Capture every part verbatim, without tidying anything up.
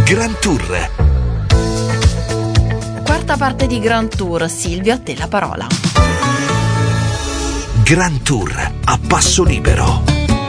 Grand Tour. Quarta parte di Grand Tour. Silvio, a te la parola. Grand Tour a passo libero.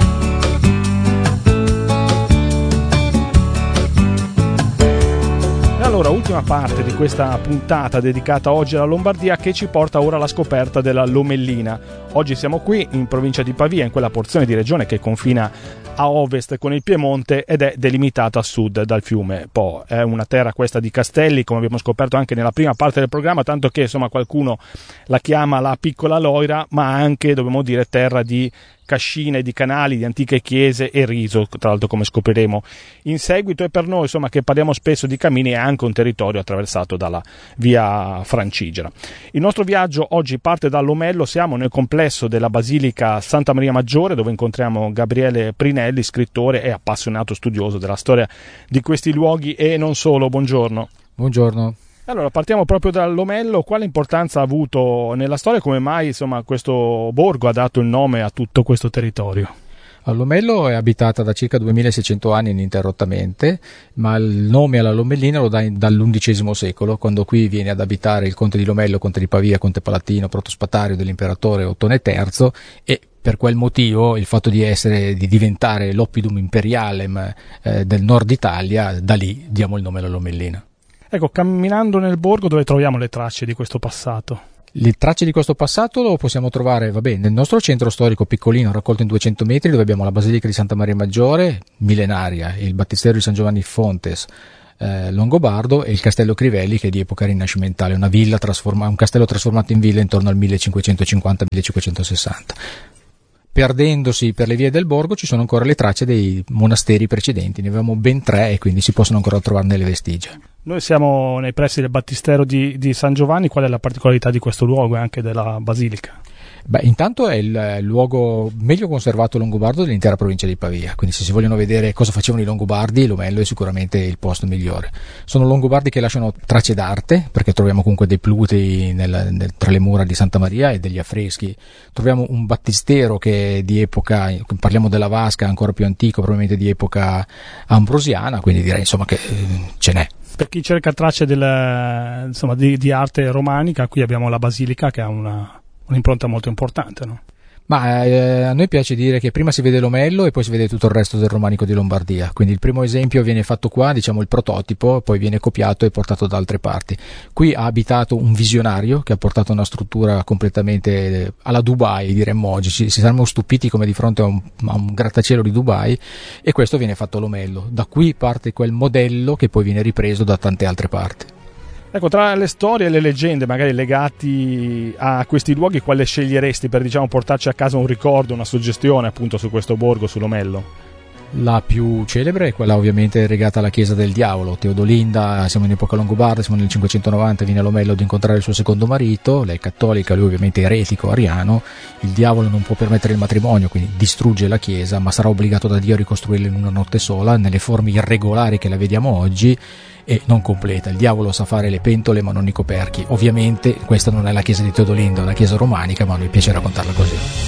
Allora, ultima parte di questa puntata dedicata oggi alla Lombardia, che ci porta ora alla scoperta della Lomellina. Oggi siamo qui in provincia di Pavia, in quella porzione di regione che confina a ovest con il Piemonte ed è delimitata a sud dal fiume Po. È una terra questa di castelli, come abbiamo scoperto anche nella prima parte del programma, tanto che insomma qualcuno la chiama la piccola Loira, ma anche, dobbiamo dire, terra di cascine, di canali, di antiche chiese e riso, tra l'altro, come scopriremo in seguito. E per noi, insomma, che parliamo spesso di cammini, è anche un territorio attraversato dalla via Francigena. Il nostro viaggio oggi parte da Lomello. Siamo nel complesso della Basilica Santa Maria Maggiore, dove incontriamo Gabriele Prinelli, scrittore e appassionato studioso della storia di questi luoghi e non solo. Buongiorno. Buongiorno. Allora, partiamo proprio da Lomello. Quale importanza ha avuto nella storia? Come mai, insomma, questo borgo ha dato il nome a tutto questo territorio? Lomello è abitata da circa duemilaseicento anni ininterrottamente, ma il nome alla Lomellina lo dà dall'undicesimo secolo, quando qui viene ad abitare il conte di Lomello, conte di Pavia, conte palatino, protospatario dell'imperatore Ottone terzo, e per quel motivo il fatto di essere, di diventare l'oppidum imperialem eh, del nord Italia, da lì diamo il nome alla Lomellina. Ecco, camminando nel borgo, dove troviamo le tracce di questo passato? Le tracce di questo passato lo possiamo trovare, vabbè, nel nostro centro storico piccolino, raccolto in duecento metri, dove abbiamo la Basilica di Santa Maria Maggiore, millenaria, il battistero di San Giovanni Fontes, eh, longobardo, e il castello Crivelli, che è di epoca rinascimentale, una villa trasforma- un castello trasformato in villa intorno al millecinquecentocinquanta millecinquecentosessanta. Perdendosi per le vie del borgo ci sono ancora le tracce dei monasteri precedenti, ne avevamo ben tre e quindi si possono ancora trovarne le vestigia. Noi siamo nei pressi del battistero di, di San Giovanni. Qual è la particolarità di questo luogo e anche della basilica? Beh, intanto è il luogo meglio conservato longobardo dell'intera provincia di Pavia, quindi se si vogliono vedere cosa facevano i longobardi, Lomello è sicuramente il posto migliore. Sono longobardi che lasciano tracce d'arte, perché troviamo comunque dei plutei nel, nel, tra le mura di Santa Maria e degli affreschi. Troviamo un battistero che è di epoca, parliamo della vasca, ancora più antico, probabilmente di epoca ambrosiana, quindi direi insomma che eh, ce n'è. Per chi cerca tracce del, insomma, di, di arte romanica, qui abbiamo la basilica che ha una un'impronta molto importante, no? Ma eh, a noi piace dire che prima si vede Lomello e poi si vede tutto il resto del romanico di Lombardia, quindi il primo esempio viene fatto qua, diciamo il prototipo, poi viene copiato e portato da altre parti. Qui ha abitato un visionario che ha portato una struttura completamente alla Dubai, diremmo oggi, ci, ci saremmo stupiti come di fronte a un, a un grattacielo di Dubai, e questo viene fatto a Lomello. Da qui parte quel modello che poi viene ripreso da tante altre parti. Ecco, tra le storie e le leggende magari legati a questi luoghi, quale sceglieresti per, diciamo, portarci a casa un ricordo, una suggestione appunto su questo borgo, su Lomello? La più celebre è quella ovviamente legata alla chiesa del diavolo. Teodolinda, siamo in epoca longobarda, siamo nel cinquecentonovanta, viene a Lomello ad incontrare il suo secondo marito, lei è cattolica, lui ovviamente eretico, ariano. Il diavolo non può permettere il matrimonio, quindi distrugge la chiesa, ma sarà obbligato da Dio a ricostruirla in una notte sola, nelle forme irregolari che la vediamo oggi, e non completa. Il diavolo sa fare le pentole ma non i coperchi. Ovviamente questa non è la chiesa di Teodolinda, è una chiesa romanica, ma a noi piace raccontarla così.